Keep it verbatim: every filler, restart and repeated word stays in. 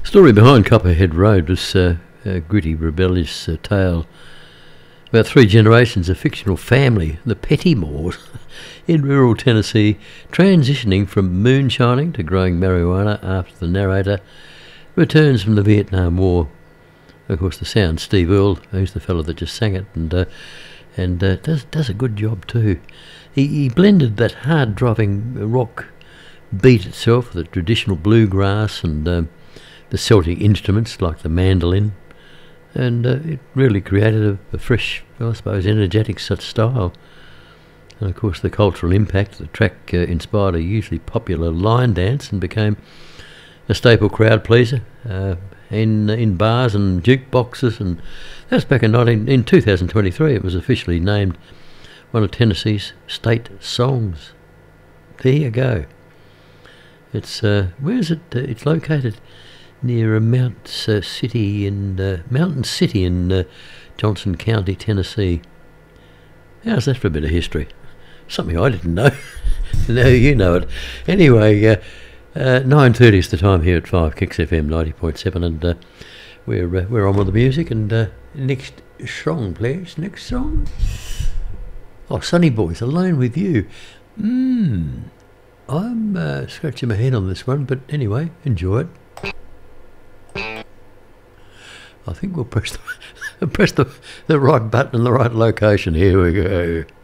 Story behind Copperhead Road was uh, a gritty, rebellious uh, tale about three generations of fictional family, the Pettymores, in rural Tennessee, transitioning from moonshining to growing marijuana after the narrator returns from the Vietnam War. Of course, the sound, Steve Earle, who's the fellow that just sang it, and uh, and uh, does does a good job too. He, he blended that hard-driving rock beat itself with the traditional bluegrass and um, the Celtic instruments like the mandolin, and uh, it really created a, a fresh, I suppose, energetic such style. And of course the cultural impact, the track uh, inspired a hugely popular line dance and became a staple crowd pleaser uh, in in bars and jukeboxes, and that's back in, nineteen, in two thousand twenty-three. It was officially named one of Tennessee's state songs. There you go. It's uh, where is it? Uh, it's located near uh, Mount uh, City in uh, Mountain City in uh, Johnson County, Tennessee. How's that for a bit of history? Something I didn't know. Now you know it. Anyway, uh, uh, nine thirty is the time here at five Kicks F M ninety point seven, and uh, we're uh, we're on with the music. And uh, next song, please. Next song. Oh, Sunny Boys, Alone With You. Mmm. I'm uh, scratching my head on this one, but anyway, enjoy it. I think we'll press the, press the, the right button in the right location. Here we go.